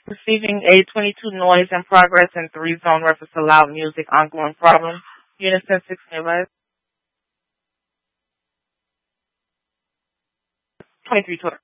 Receiving a 22 noise in progress and 3 zone reference to loud music, ongoing problem. Unison 6 nearby. 23 total.